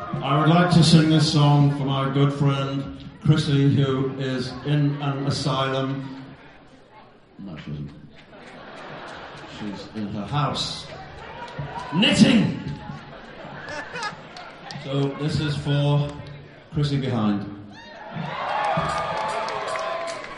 I would like to sing this song for my good friend Chrissy, who is in an asylum. No, she isn't. She's in her house. Knitting! So this is for Chrissy behind.